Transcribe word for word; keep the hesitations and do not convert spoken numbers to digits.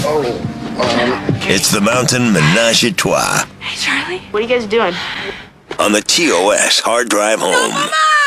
It's the Mountain Menage a Trois Hey, Charlie. What are you guys doing? on the T O S Hard Drive Home.